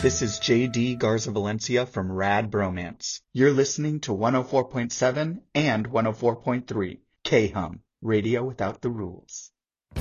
This is JD Garza Valencia from Rad Bromance. You're listening to 104.7 and 104.3 K-Hum, Radio Without the Rules.